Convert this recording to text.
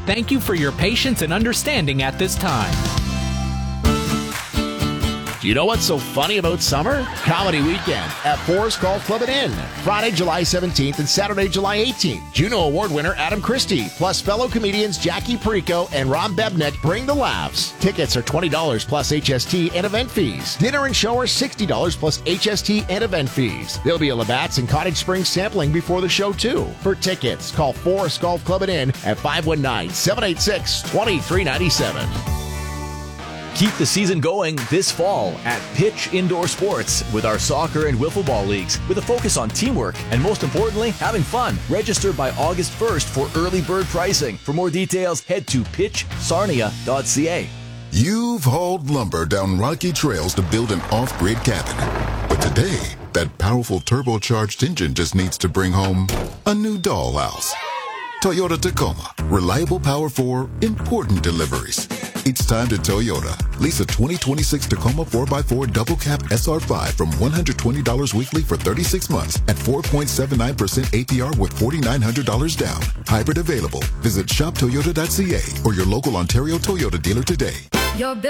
Thank you for your patience and understanding at this time. Do you know what's so funny about summer? Comedy Weekend at Forest Golf Club and Inn. Friday, July 17th and Saturday, July 18th. Juno Award winner Adam Christie, plus fellow comedians Jackie Perico and Ron Bebnick bring the laughs. Tickets are $20 plus HST and event fees. Dinner and show are $60 plus HST and event fees. There'll be a Labatt's and Cottage Springs sampling before the show, too. For tickets, call Forest Golf Club and Inn at 519-786-2397. Keep the season going this fall at Pitch Indoor Sports with our soccer and wiffle ball leagues with a focus on teamwork and, most importantly, having fun. Register by August 1st for early bird pricing. For more details, head to pitchsarnia.ca. You've hauled lumber down rocky trails to build an off-grid cabin. But today, that powerful turbocharged engine just needs to bring home a new dollhouse. Toyota Tacoma. Reliable power for important deliveries. It's time to Toyota. Lease a 2026 Tacoma 4x4 double cab SR5 from $120 weekly for 36 months at 4.79% APR with $4,900 down. Hybrid available. Visit shoptoyota.ca or your local Ontario Toyota dealer today. Your